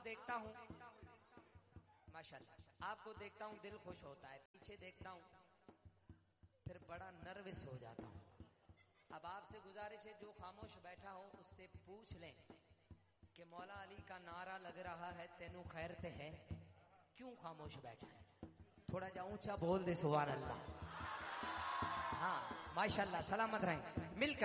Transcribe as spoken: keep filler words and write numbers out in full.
देखता हूँ माशाल्लाह, आपको देखता हूँ दिल खुश होता है, पीछे देखता हूँ फिर बड़ा नर्वस हो जाता हूँ। अब आपसे गुजारिश है जो खामोश बैठा हो उससे पूछ लें कि मौला अली का नारा लग रहा है तेनू खैर ते है, क्यों खामोश बैठा है? थोड़ा जा ऊंचा बोल दे सुभान अल्लाह। हाँ माशाल्लाह, सलामत रहें मिलकर।